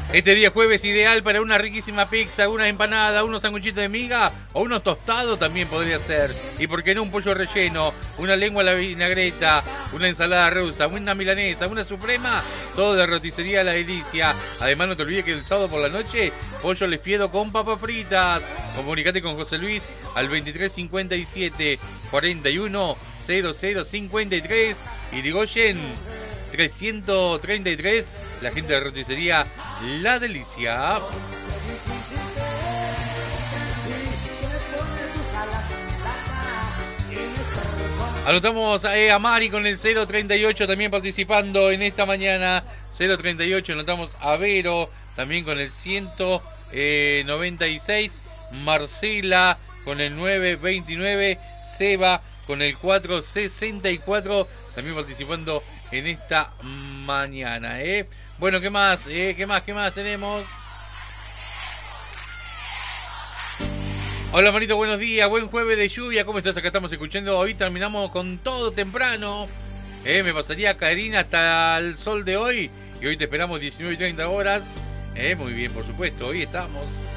Este día jueves ideal para una riquísima pizza, una empanada, unos sanguchitos de miga o unos tostados también podría ser. Y por qué no un pollo relleno, una lengua a la vinagreta, una ensalada rusa, una milanesa, una suprema, todo de roticería La Delicia. Además no te olvides que el sábado por la noche, pollo les pido con papas fritas. Comunicate con José Luis al 2357 41 0053 y Digoyen 333, la gente de roticería La Delicia. Anotamos a Mari con el 038 también participando en esta mañana. 038, anotamos a Vero también con el 196. Marcela con el 929. Seba con el 464 también participando en esta mañana, Bueno, ¿qué más? ¿Qué más tenemos? Hola, Marito, buenos días. Buen jueves de lluvia. ¿Cómo estás? Acá estamos escuchando. Hoy terminamos con todo temprano. Me pasaría Karina hasta el sol de hoy. Y hoy te esperamos 19:30 horas. Muy bien, por supuesto. Hoy estamos